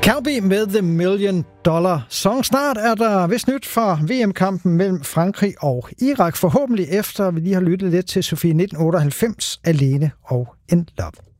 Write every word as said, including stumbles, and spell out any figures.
Calbi med The Million Dollar Song. Snart er der vist nyt fra V M-kampen mellem Frankrig og Irak. Forhåbentlig efter vi lige har lyttet lidt til Sofie nitten otteoghalvfems, Alene og In Love.